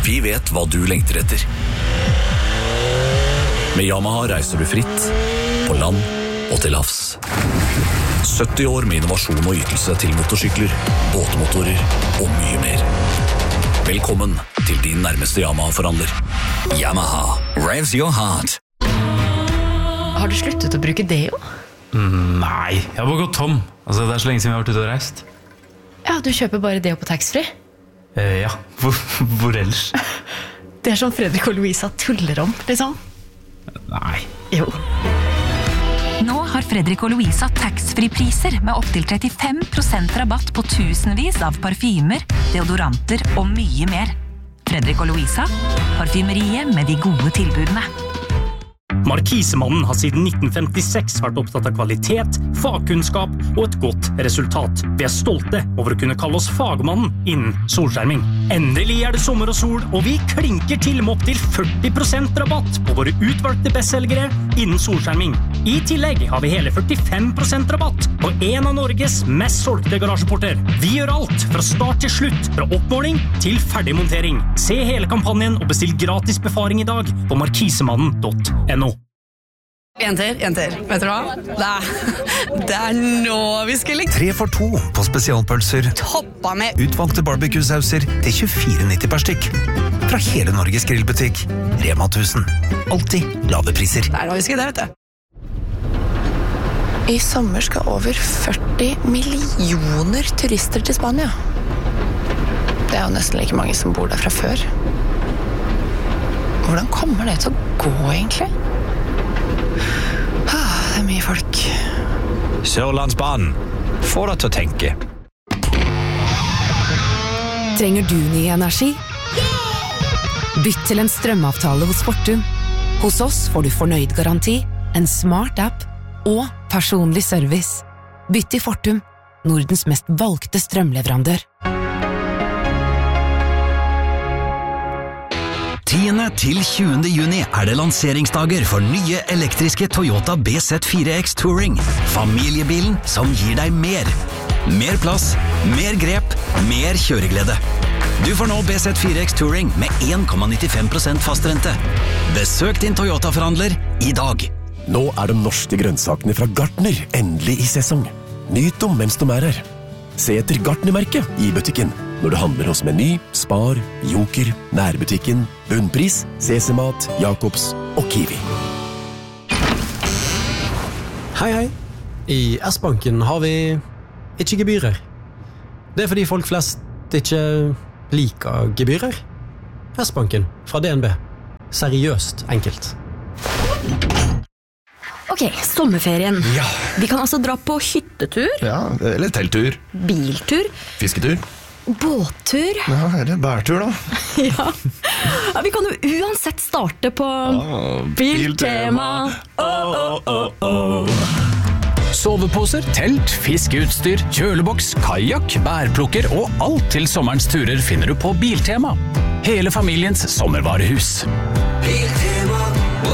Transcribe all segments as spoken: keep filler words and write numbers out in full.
Vi vet hva du lengter etter. Med Yamaha reiser du fritt, på land og til havs. sytti år med innovasjon og ytelse til motorsykler, båtmotorer og mye mer. Velkommen til din nærmeste Yamaha-forhandler. Yamaha, revs your heart. Har du sluttet å bruke deo? Mm, nei, jeg har bare gått tom. Altså, det er så lenge siden vi har vært ute og reist. Ja, du kjøper bare deo på taxfree? Eh, ja, hvor, hvor ellers? Det er som Fredrik og Louisa tuller om, liksom. Nei. Jo. Nå har Fredrik og Louisa tax-free-priser med opp til trettifem prosent rabatt på tusenvis av parfymer, deodoranter og mye mer. Fredrik og Louisa, parfymeriet med de gode tilbudene. Markisemannen har siden nitten femtiseks vært opptatt av kvalitet, fagkunnskap og et godt resultat. Vi er stolte over å kunne kalle oss fagmannen innen solskjerming. Endelig er det sommer og sol, og vi klinker til med opp til førti prosent rabatt på våre utvalgte bestselgere innen solskjerming. I tillegg har vi hele førtifem prosent rabatt på en av Norges mest solgte garasjeporter. Vi gjør alt fra start til slutt, fra oppmåling til ferdigmontering. Se hele kampanjen og bestill gratis befaring i dag på markisemannen punktum no. Jenter, jenter, vet dere hva? Det er, det er nå vi skal ligge. Tre for to på spesialpølser. Toppa med Utvalgte barbecue-sauser til tjuefire nitti per stykk. Fra hele Norges grillbutikk. Rema tusen. Alltid lave priser. Det er nå vi skal det, vet du. I sommer skal over førti millioner turister til Spania. Det er jo nesten like mange som bor der fra før. Hvordan kommer det til å gå, egentlig? Det er mye folk. Sørlandsbanen. Få deg til å tenke. Trenger du ny energi? Bytt til en strømavtale hos Fortum. Hos oss får du fornøyd garanti, en smart app og personlig service. Bytt til Fortum, Nordens mest valgte strømleverandør. tiende til tjuende juni er det lanseringsdager for nye elektriske Toyota B Z fire X Touring. Familiebilen som gir deg mer. Mer plass, mer grep, mer kjøreglede. Du får nå B Z fire X Touring med en komma nittifem prosent fastrente. Besøk din Toyota-forhandler i dag. Nå er de norske grønnsakene fra Gartner endelig i sesong. Nyt dem mens de er her. Se etter Gartner-merket i butikken når du handler hos Meny, Spar, Joker, Nærbutikken, Bunnpris, Sesemat, Jakobs og Kiwi. Hei, hei. I S-banken har vi ikke gebyrer. Det er fordi folk flest ikke liker gebyrer. S-banken fra D N B. Seriøst enkelt. Ok, sommerferien. Ja. Vi kan altså dra på hyttetur. Ja, eller telttur. Biltur. Fisketur. Båttur. Ja, eller bærtur da. Ja. Ja, vi kan jo uansett starte på ah, Biltema. Oh, oh, oh, oh. Soveposer, telt, fiskeutstyr, kjøleboks, kajak, bærplukker og alt til sommerens turer finner du på Biltema. Hele familiens sommervarehus. Biltema.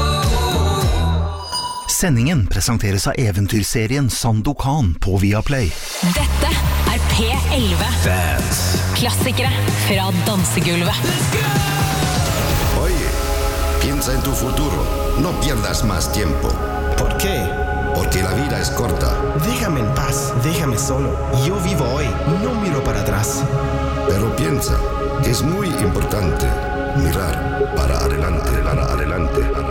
Sendingen presenteres av eventyrserien Sandokan på Viaplay. Dette er P elleve. Dance. Klassikere fra dansegulvet. Oye, piensa en tu futuro. No pierdas más tiempo. ¿Por qué? Porque la vida es corta. Déjame en paz, déjame solo. Yo vivo hoy, no miro para atrás. Pero piensa que es muy importante mirar para adelante, para adelante.